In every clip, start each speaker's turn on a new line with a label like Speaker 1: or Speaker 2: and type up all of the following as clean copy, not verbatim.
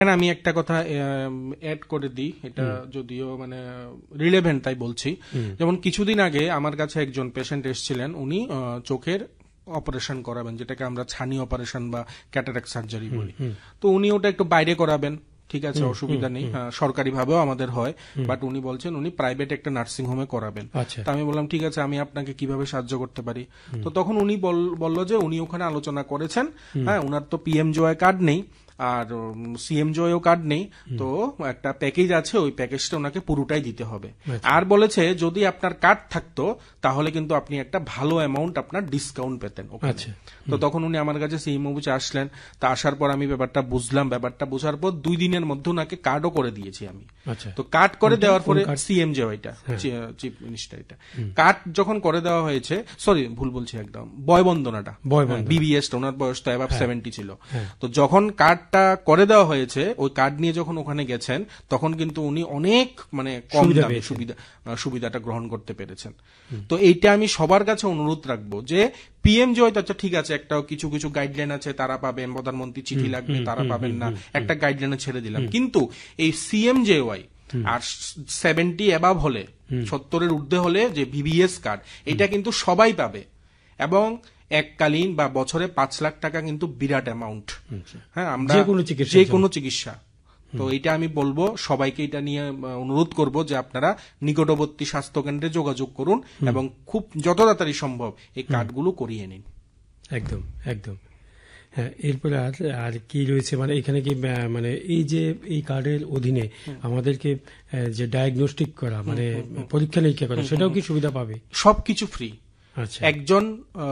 Speaker 1: আমি একটা কথা অ্যাড করে দিই, এটা যদিও মানে রিলেভেন্ট তাই বলছি। যেমন কিছুদিন আগে আমার কাছে একজন পেশেন্ট এসেছিলেন, উনি চোখের অপারেশন করাবেন, যেটাকে আমরা ছানি অপারেশন বা ক্যাটারাক্ট সার্জারি বলি। তো উনি ওটা একটু বাইরে করাবেন, ঠিক আছে, অসুবিধা নেই, সরকারি ভাবেও আমাদের হয়, বাট উনি বলছেন উনি প্রাইভেট একটা নার্সিং হোমে করাবেন। তো আমি বললাম ঠিক আছে, আমি আপনাকে কিভাবে সাহায্য করতে পারি। তো তখন উনি বললো যে উনি ওখানে আলোচনা করেছেন, হ্যাঁ, উনার তো পিএমজেওয়াই কার্ড নেই আর সিএমজেও কার্ড নেই, তো একটা প্যাকেজ আছে, ওই প্যাকেজটা ওনাকে পুরোটাই দিতে হবে। আর বলেছে যদি আপনার কার্ড থাকতো তাহলে কিন্তু আপনি একটা ভালো অ্যামাউন্ট আপনার ডিসকাউন্ট পেতেন। তো তখন উনি আমার কাছে সিএমওতে আসলেন, তা আসার পর আমি ব্যাপারটা বুঝলাম, ব্যাপারটা বোঝার পর 2 দিনের মধ্যে ওনাকে কার্ডও করে দিয়েছি আমি। তো কার্ড করে দেওয়ার পরে সিএমজে ওইটা চিফ মিনিস্টার, এটা কার্ড যখন করে দেওয়া হয়েছে, সরি ভুল বলছি একদম, বয়বন্দনাটা বিবিএস, ওনার বয়স তো অ্যাবাভ 70 ছিল। তো যখন কার্ডটা করে দেওয়া হয়েছে, ওই কার্ড নিয়ে যখন ওখানে গেছেন তখন কিন্তু উনি অনেক মানে কম দামে সুবিধাটা গ্রহণ করতে পেরেছেন। তো এইটা আমি সবার কাছে অনুরোধ রাখবো যে পিএমজেওয়াই তো আচ্ছা ঠিক আছে, একটাও কিছু কিছু গাইডলাইন আছে, তারা পাবেন, প্রধানমন্ত্রী চিঠি লাগবে তারা পাবেন না, একটা গাইডলাইনে ছেড়ে দিলাম। কিন্তু এই সিএমজেওয়াই আর 70 অ্যাবাভ হলে, 70-এর ঊর্ধ্বে হলে যে ভিভিএস কার্ড, এটা কিন্তু সবাই পাবে, এবং এককালীন বা বছরে 5 লাখ টাকা কিন্তু বিরাট অ্যামাউন্ট। হ্যাঁ, আমরা যে কোনো চিকিৎসা, তো এটা আমি বলবো সবাইকে, এটা নিয়ে অনুরোধ করব যে আপনারা নিকটবর্তী স্বাস্থ্য কেন্দ্রে যোগাযোগ করুন এবং খুব যত তাড়াতাড়ি সম্ভব এই কার্ডগুলো করিয়ে নিন।
Speaker 2: একদম একদম। হ্যাঁ, এরপরে আর কি রয়েছে, মানে এখানে কি মানে এই যে এই কার্ডের অধীনে আমাদেরকে যে ডায়াগনস্টিক করা, মানে পরীক্ষা নিরীক্ষা করা, সেটাও কি সুবিধা পাবে?
Speaker 1: সবকিছু ফ্রি। একজন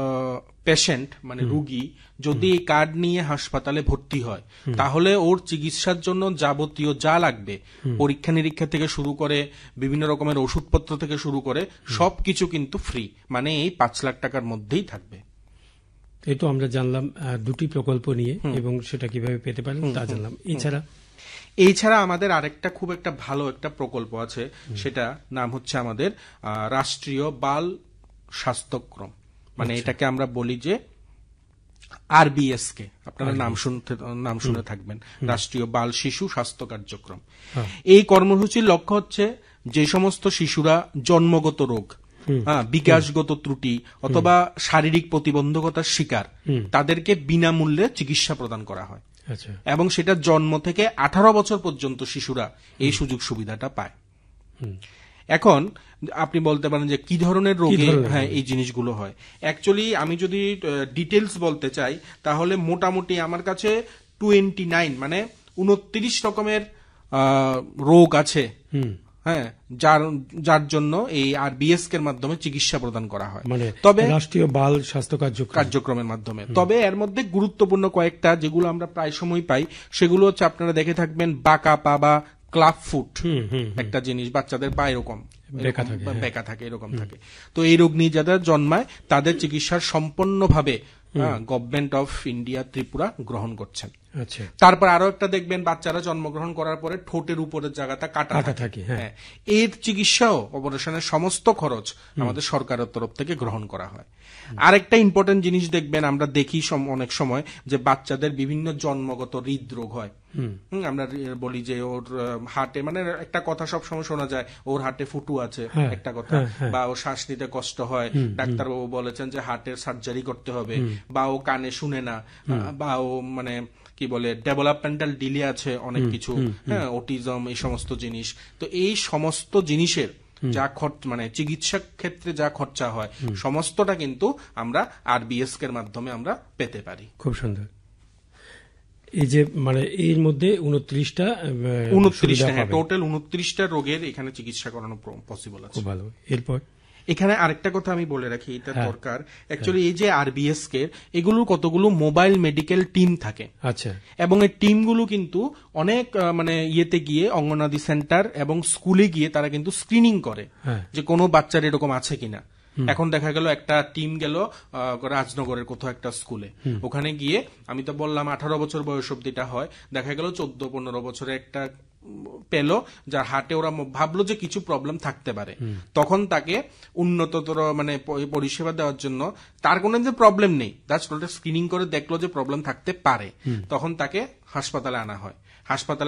Speaker 1: পেশেন্ট মানে রোগী যদি এই কার্ড নিয়ে হাসপাতালে ভর্তি হয়, তাহলে ওর চিকিৎসার জন্য যাবতীয় যা লাগবে, পরীক্ষা নিরীক্ষা থেকে শুরু করে বিভিন্ন রকমের ওষুধপত্র থেকে শুরু করে সবকিছু কিন্তু ফ্রি, মানে এই 5 লাখ টাকার মধ্যেই থাকবে।
Speaker 2: এই তো আমরা জানলাম 2টি প্রকল্প নিয়ে, এবং সেটা কিভাবে পেতে পারেন তা জানলাম।
Speaker 1: এছাড়া আমাদের আরেকটা খুব একটা ভালো একটা প্রকল্প আছে, সেটা নাম হচ্ছে আমাদের রাষ্ট্রীয় বাল স্বাস্থ্যক্রম, মানে এটাকে আমরা বলি যে আরবিএস কে, আপনারা নাম শুনে থাকবেন, রাষ্ট্রীয় বাল শিশু স্বাস্থ্য কার্যক্রম। এই কর্মসূচির লক্ষ্য হচ্ছে যে সমস্ত শিশুরা জন্মগত রোগ, বিকাশগত ত্রুটি অথবা শারীরিক প্রতিবন্ধকতার শিকার, তাদেরকে বিনামূল্যে চিকিৎসা প্রদান করা হয়, এবং সেটা জন্ম থেকে 18 বছর পর্যন্ত শিশুরা এই সুযোগ সুবিধাটা পায়। এখন আপনি বলতে পারেন যে কি ধরনের রোগে হ্যাঁ এই জিনিসগুলো হয়। অ্যাকচুয়ালি আমি যদি ডিটেলস বলতে চাই তাহলে মোটামুটি আমার কাছে 29 মানে 29 রকমের রোগ আছে, হ্যাঁ, যার জন্য এই আরবিএস এর মাধ্যমে চিকিৎসা প্রদান করা হয়, তবে
Speaker 2: রাষ্ট্রীয় বাল স্বাস্থ্য
Speaker 1: কার্যক্রমের মাধ্যমে। তবে এর মধ্যে গুরুত্বপূর্ণ কয়েকটা যেগুলো আমরা প্রায় সময় পাই, সেগুলো হচ্ছে আপনারা দেখে থাকবেন বাঁকা পা বা ক্লাব ফুট, একটা জিনিস বাচ্চাদের পা এরকম বেঁকা থাকে, এরকম থাকে। তো এই রোগ নিয়ে যাদের জন্মায় তাদের চিকিৎসার সম্পূর্ণভাবে গভর্নমেন্ট অফ ইন্ডিয়া ত্রিপুরা গ্রহণ করছেন। তারপর আরো একটা দেখবেন, বাচ্চারা জন্মগ্রহণ করার পরে ঠোঁটের উপরের জায়গাটা কাটা থাকে, হ্যাঁ, এর চিকিৎসাও অপারেশনের সমস্ত খরচ আমাদের সরকারের তরফ থেকে গ্রহণ করা হয়। আরেকটা ইম্পর্টেন্ট জিনিস দেখবেন, আমরা দেখি অনেক সময় যে বাচ্চাদের বিভিন্ন জন্মগত হৃদরোগ হয়। আমরা বলি যে ওর হার্টে, মানে একটা কথা সবসময় শোনা যায়, ওর হার্টে ফুটু আছে, একটা কথা, বা ও শ্বাস নিতে কষ্ট হয়, ডাক্তারবাবু বলেছেন যে হার্টের সার্জারি করতে হবে, বা ও কানে শুনে না, বা ও মানে কি বলে ডেভেলপমেন্টাল ডিলে আছে অনেক কিছু, হ্যাঁ, অটিজম, এই সমস্ত জিনিস। তো এই সমস্ত জিনিসের যা মানে চিকিৎসা ক্ষেত্রে যা খরচা হয় সমস্তটা কিন্তু আমরা আরবিএস এর মাধ্যমে আমরা পেতে পারি।
Speaker 2: খুব সুন্দর। এই যে মানে এর মধ্যে 29টা
Speaker 1: টোটাল 29টা রোগের এখানে চিকিৎসা করানো পসিবল আছে।
Speaker 2: খুব ভালো। এরপর
Speaker 1: এখানে আরেকটা কথা আমি বলে রাখি, এটা দরকার। অ্যাকচুয়ালি এই যে আরবিএস কে, এগুলোর কতগুলো মোবাইল মেডিকেল টিম থাকে, আচ্ছা, এবং এই টিমগুলো কিন্তু অনেক মানে ইয়েতে গিয়ে অঙ্গনাদি সেন্টার এবং স্কুলে গিয়ে তারা কিন্তু স্ক্রিনিং করে যে কোনো বাচ্চার এরকম আছে কিনা। এখন দেখা গেল একটা টিম গেল রাজনগরের কোথাও একটা স্কুলে, ওখানে গিয়ে আমি তো বললাম 18 বছর বয়স অব্দিটা হয়, দেখা গেল 14-15 বছরে একটা পেল যার হার্টে ওরা ভাবলো যে কিছু প্রবলেম থাকতে পারে, তখন তাকে উন্নততর মানে পরিষেবা দেওয়ার জন্য, তার কোনো যে প্রবলেম নেই, স্ক্রিনিং করে দেখলো যে প্রবলেম থাকতে পারে, তখন তাকে হাসপাতালে আনা হয়। হাসপাতালে